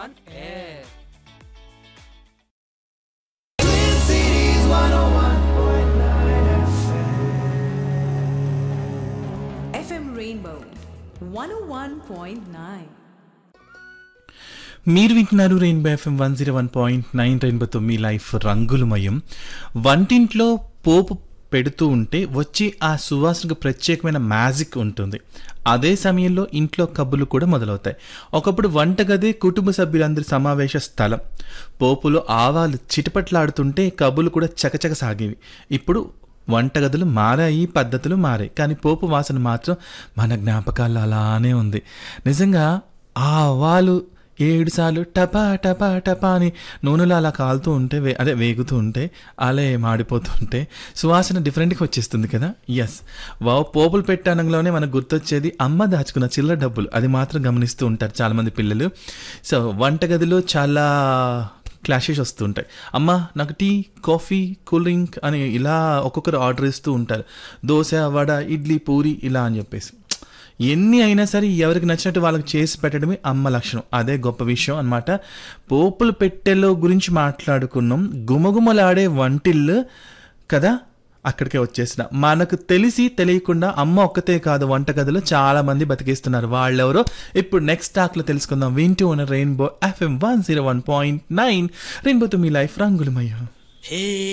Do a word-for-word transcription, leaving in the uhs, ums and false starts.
on air. F M Rainbow one oh one point nine. మీరు వింటున్నారు rainbow FM one zero one point nine రెయిన్బోతో మీ life రంగులమయం. వంటింట్లో పోపు పెడుతూ ఉంటే వచ్చి ఆ సువాసనకు ప్రత్యేకమైన మ్యాజిక్ ఉంటుంది. అదే సమయంలో ఇంట్లో కబుర్లు కూడా మొదలవుతాయి. ఒకప్పుడు వంటగది కుటుంబ సభ్యులందరి సమావేశ స్థలం. పోపులో ఆవాలు చిటపట్లాడుతుంటే కబుర్లు కూడా చకచక సాగేవి. ఇప్పుడు వంటగదులు మారాయి, పద్ధతులు మారాయి, కానీ పోపు వాసన మాత్రం మన జ్ఞాపకాల్లో అలానే ఉంది. నిజంగా ఆ ఆవాలు ఏడు సార్లు టపా టపా టపా అని నూనెలో అలా కాలుతూ ఉంటే వే అదే వేగుతూ ఉంటే అలే మాడిపోతుంటే సువాసన డిఫరెంట్గా వచ్చేస్తుంది కదా. ఎస్, వా పోపులు పెట్టడంలోనే మనకు గుర్తొచ్చేది అమ్మ దాచుకున్న చిల్లర డబ్బులు. అది మాత్రం గమనిస్తూ ఉంటారు చాలామంది పిల్లలు. సో వంటగదిలో చాలా క్లాషెస్ వస్తుంటాయి. అమ్మ నాకు టీ, కాఫీ, కూల్ డ్రింక్ అని ఇలా ఒక్కొక్కరు ఆర్డర్ ఇస్తూ ఉంటారు. దోశ, వడ, ఇడ్లీ, పూరి ఇలా అని చెప్పేసి ఎన్ని అయినా సరే ఎవరికి నచ్చినట్టు వాళ్ళకి చేసి పెట్టడమే అమ్మ లక్షణం. అదే గొప్ప విషయం అన్నమాట. పోపులు పెట్టెలో గురించి మాట్లాడుకున్నాం. గుమగుమలాడే వంటిల్లు కదా, అక్కడికే వచ్చేసిన. మనకు తెలిసి తెలియకుండా అమ్మ ఒక్కతే కాదు వంటగదిలో చాలా మంది బతికేస్తున్నారు. వాళ్ళెవరో ఇప్పుడు నెక్స్ట్ టాక్లో తెలుసుకుందాం. వింటూ ఉన్న rainbow FM one zero one point nine రెయిన్బోతో మీ లైఫ్ రంగులమయ్యా.